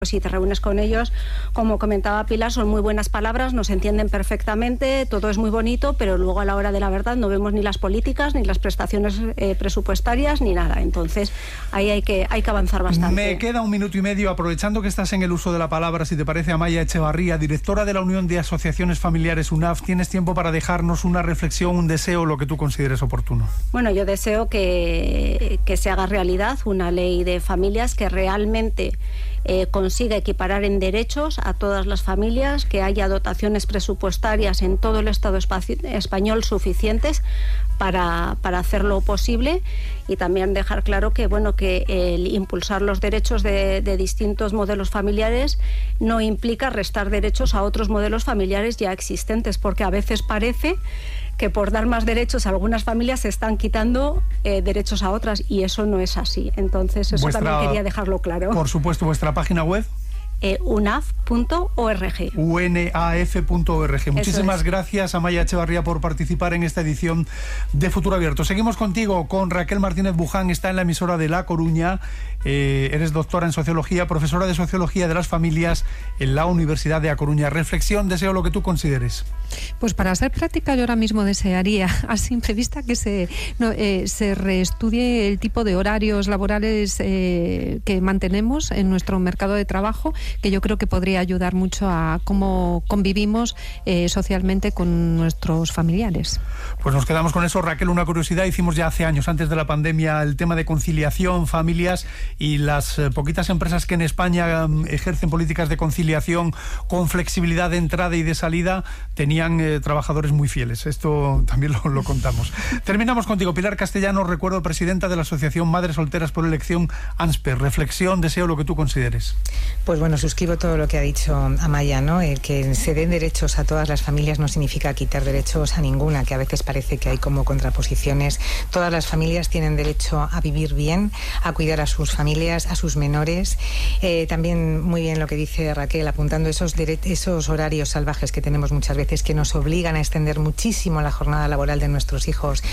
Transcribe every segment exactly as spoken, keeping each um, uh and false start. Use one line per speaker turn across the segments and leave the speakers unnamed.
Si te reúnes con ellos, como comentaba Pilar, son muy buenas palabras, nos entienden perfectamente, todo es muy bonito, pero luego a la hora de la verdad no vemos ni las políticas, ni las prestaciones eh, presupuestarias, ni nada. Entonces, ahí hay que, hay que avanzar bastante.
Me queda un minuto y medio, aprovechando que estás en el uso de la palabra, si te parece, Amaya Echevarría, directora de la Unión de Asociaciones Familiares UNAF, ¿tienes tiempo para dejarnos una reflexión, un deseo, lo que tú consideres oportuno?
Bueno, yo deseo que, que se haga realidad una ley de familias que realmente Eh, consiga equiparar en derechos a todas las familias, que haya dotaciones presupuestarias en todo el Estado español suficientes para, para hacerlo posible, y también dejar claro que, bueno, que el impulsar los derechos de, de distintos modelos familiares no implica restar derechos a otros modelos familiares ya existentes, porque a veces parece que por dar más derechos a algunas familias se están quitando eh, derechos a otras, y eso no es así. Entonces, eso vuestra, también quería dejarlo claro.
Por supuesto, vuestra página web.
Eh, unaf punto org.
U N A F punto org. Muchísimas
es.
gracias, Amaya Echevarría, por participar en esta edición de Futuro Abierto. Seguimos contigo con Raquel Martínez Buján, está en la emisora de La Coruña. Eh, eres doctora en Sociología, profesora de Sociología de las Familias en la Universidad de A Coruña. Reflexión, deseo, lo que tú consideres.
Pues para ser práctica, yo ahora mismo desearía, a simple vista, que se, no, eh, se reestudie el tipo de horarios laborales eh, que mantenemos en nuestro mercado de trabajo, que yo creo que podría ayudar mucho a cómo convivimos eh, socialmente con nuestros familiares.
Pues nos quedamos con eso. Raquel, una curiosidad, hicimos ya hace años, antes de la pandemia, el tema de conciliación, familias, y las eh, poquitas empresas que en España um, ejercen políticas de conciliación con flexibilidad de entrada y de salida, tenían eh, trabajadores muy fieles. Esto también lo, lo contamos. Terminamos contigo, Pilar Castellano, recuerdo, presidenta de la Asociación Madres Solteras por Elección, ANSPER. Reflexión, deseo, lo que tú consideres.
Pues bueno, suscribo todo lo que ha dicho Amaya, ¿no? El que se den derechos a todas las familias no significa quitar derechos a ninguna, que a veces parece que hay como contraposiciones. Todas las familias tienen derecho a vivir bien, a cuidar a sus familias, a sus menores. Eh, también muy bien lo que dice Raquel, apuntando esos, esos horarios salvajes que tenemos muchas veces, que nos obligan a extender muchísimo la jornada laboral de nuestros hijos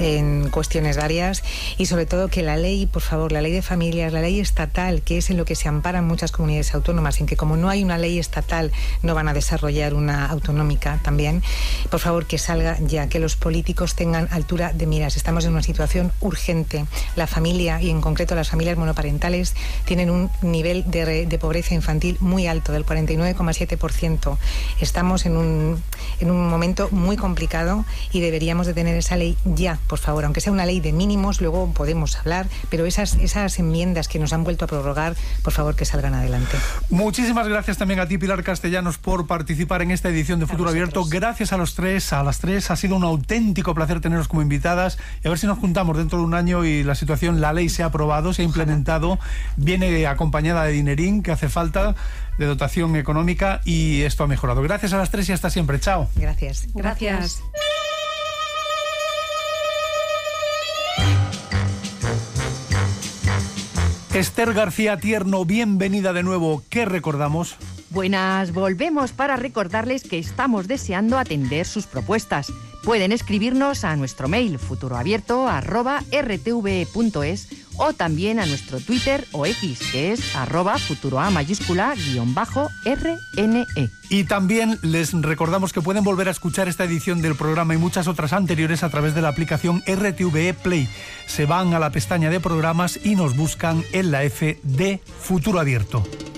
en cuestiones varias, y sobre todo que la ley, por favor, la ley de familias, la ley estatal, que es en lo que se amparan muchas comunidades autónomas, en que como no hay una ley estatal no van a desarrollar una autonómica también, por favor, que salga ya, que los políticos tengan altura de miras. Estamos en una situación urgente. La familia, y en concreto las familias monoparentales, tienen un nivel de, de pobreza infantil muy alto, del cuarenta y nueve coma siete por ciento. Estamos en un, en un momento muy complicado y deberíamos de tener esa ley ya, por favor, aunque sea una ley de mínimos, luego podemos hablar, pero esas, esas enmiendas que nos han vuelto a prorrogar, por favor, que salgan adelante.
Muchísimas gracias también a ti, Pilar Castellanos, por participar en esta edición de Futuro Abierto. Gracias a los tres, a las tres. Ha sido un auténtico placer teneros como invitadas, y a ver si nos juntamos dentro de un año y la situación, la ley se ha aprobado, se ha implementado, viene acompañada de dinerín que hace falta, de dotación económica, y esto ha mejorado. Gracias a las tres y hasta siempre. Chao.
Gracias.
Gracias.
Esther García Tierno, bienvenida de nuevo. ¿Qué recordamos?
Buenas, volvemos para recordarles que estamos deseando atender sus propuestas. Pueden escribirnos a nuestro mail futuroabierto arroba rtve.es, o también a nuestro Twitter o X, que es arroba futuroa mayúscula guión bajo rne.
Y también les recordamos que pueden volver a escuchar esta edición del programa y muchas otras anteriores a través de la aplicación R T V E Play. Se van a la pestaña de programas y nos buscan en la F de Futuro Abierto.